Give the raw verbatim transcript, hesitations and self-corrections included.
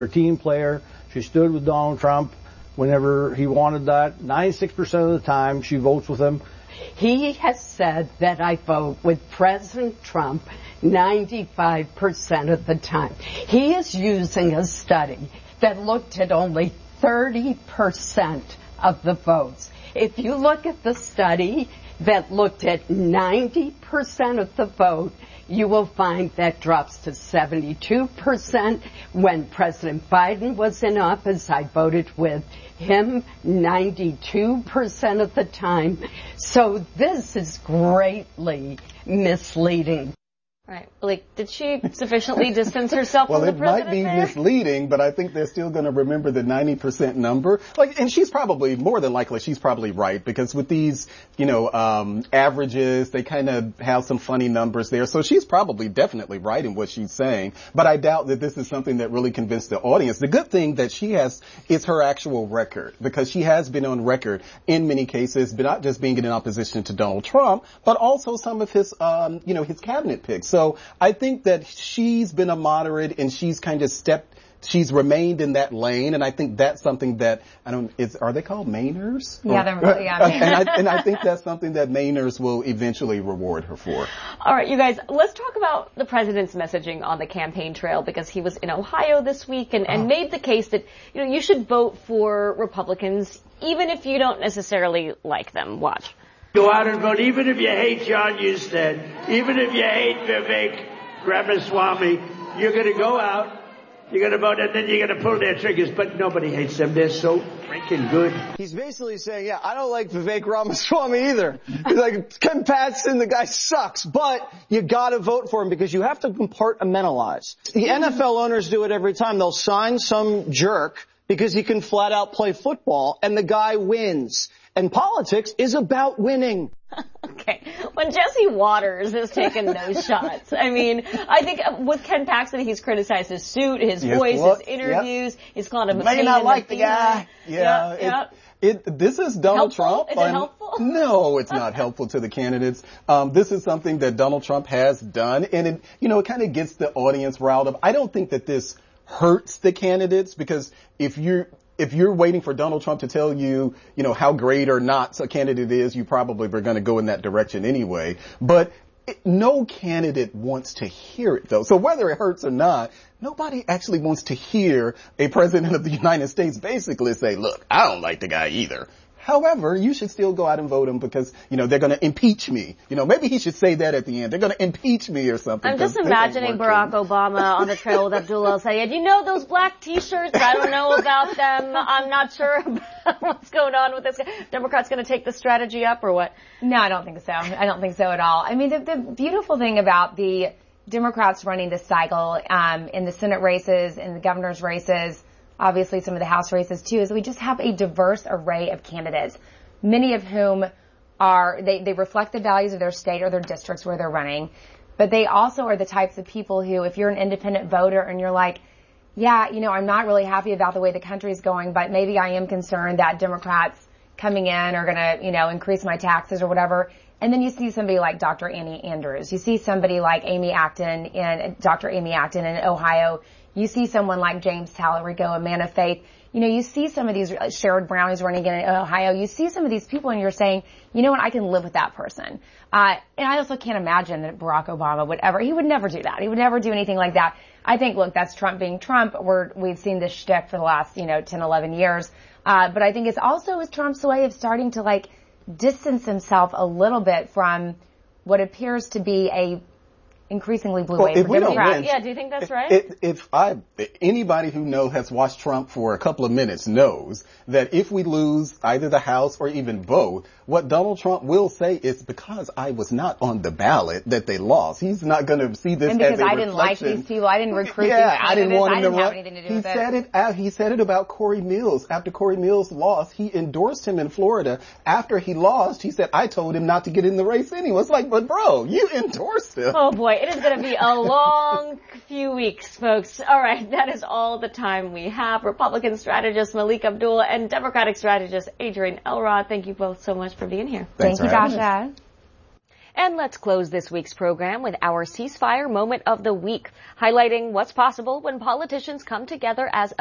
a team player. She stood with Donald Trump whenever he wanted that. ninety-six percent of the time, she votes with him. He has said that I vote with President Trump ninety-five percent of the time. He is using a study that looked at only thirty percent of the votes. If you look at the study that looked at ninety percent of the vote, you will find that drops to seventy-two percent. When President Biden was in office, I voted with him ninety-two percent of the time. So this is greatly misleading. Right. Like, did she sufficiently distance herself well, from the president? Well, it might be there? misleading, but I think they're still going to remember the ninety percent number. Like, and she's probably, more than likely, she's probably right, because with these, you know, um, averages, they kind of have some funny numbers there. So she's probably definitely right in what she's saying. But I doubt that this is something that really convinced the audience. The good thing that she has is her actual record, because she has been on record in many cases, but not just being in opposition to Donald Trump, but also some of his, um, you know, his cabinet picks. So So I think that she's been a moderate, and she's kind of stepped, she's remained in that lane, and I think that's something that, I don't, is, are they called Mainers? Yeah, or, they're, yeah. and, I, and I think that's something that Mainers will eventually reward her for. All right, you guys, let's talk about the president's messaging on the campaign trail, because he was in Ohio this week and, and oh. made the case that, you know, you should vote for Republicans even if you don't necessarily like them. Watch. Go out and vote, even if you hate John Husted, even if you hate Vivek Ramaswamy, you're going to go out, you're going to vote, and then you're going to pull their triggers. But nobody hates them. They're so freaking good. He's basically saying, yeah, I don't like Vivek Ramaswamy either. He's like, Ken Paxton, the guy sucks, but you got to vote for him because you have to compartmentalize. The N F L owners do it every time. They'll sign some jerk because he can flat out play football, and the guy wins. And politics is about winning. Okay. When Jesse Waters has taken those shots, I mean, I think with Ken Paxton, he's criticized his suit, his yes, voice, look, his interviews. Yep. He's called him a May not like the, the guy. Yeah. yeah, it, it, this is Donald helpful? Trump. Is it helpful? No, it's not helpful to the candidates. Um, this is something that Donald Trump has done, and it, you know, it kind of gets the audience riled up. I don't think that this hurts the candidates, because if you're If you're waiting for Donald Trump to tell you, you know, how great or not a candidate is, you probably are going to go in that direction anyway. But it, no candidate wants to hear it, though. So whether it hurts or not, nobody actually wants to hear a president of the United States basically say, look, I don't like the guy either. However, you should still go out and vote him because, you know, they're going to impeach me. You know, maybe he should say that at the end. They're going to impeach me or something. I'm just imagining Barack Obama on the trail with Abdullah saying, you know those black T-shirts? I don't know about them. I'm not sure about what's going on with this guy. Democrats going to take the strategy up or what? No, I don't think so. I don't think so at all. I mean, the, the beautiful thing about the Democrats running this cycle um, in the Senate races, in the governor's races, obviously some of the House races too, is we just have a diverse array of candidates, many of whom are, they, they reflect the values of their state or their districts where they're running, but they also are the types of people who, if you're an independent voter and you're like, yeah, you know, I'm not really happy about the way the country's going, but maybe I am concerned that Democrats coming in are going to, you know, increase my taxes or whatever. And then you see somebody like Doctor Annie Andrews. You see somebody like Amy Acton in, Doctor Amy Acton in Ohio. You see someone like James Tallarico, a man of faith. You know, you see some of these, Sherrod Brown who's running in Ohio. You see some of these people and you're saying, you know what, I can live with that person. Uh, and I also can't imagine that Barack Obama would ever, he would never do that. He would never do anything like that. I think, look, that's Trump being Trump. We're, we've seen this shtick for the last, you know, ten, eleven years. Uh, but I think it's also is Trump's way of starting to like distance himself a little bit from what appears to be a increasingly blue well, wave for Democrats. Yeah, do you think that's right? If, if I, anybody who knows, has watched Trump for a couple of minutes knows that if we lose either the House or even both, what Donald Trump will say is because I was not on the ballot that they lost. He's not going to see this and as a because I reflection. didn't like these people, I didn't recruit yeah, these candidates, I didn't want him I didn't to have run. anything to do he with said it. it. Uh, he said it about Corey Mills. After Corey Mills lost, he endorsed him in Florida. After he lost, he said, I told him not to get in the race anyway. It's like, but bro, you endorsed him. Oh boy, it is going to be a long few weeks, folks. All right, that is all the time we have. Republican strategist Malik Abdullah and Democratic strategist Adrian Elrod, thank you both so much for being here. Thanks Thank you, Dasha. And let's close this week's program with our ceasefire moment of the week, highlighting what's possible when politicians come together as a